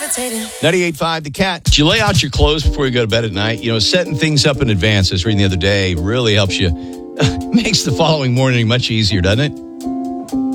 98.5 The Cat. Do you lay out your clothes before you go to bed at night? You know, setting things up in advance, as reading the other day, really helps you. Makes the following morning much easier, doesn't it?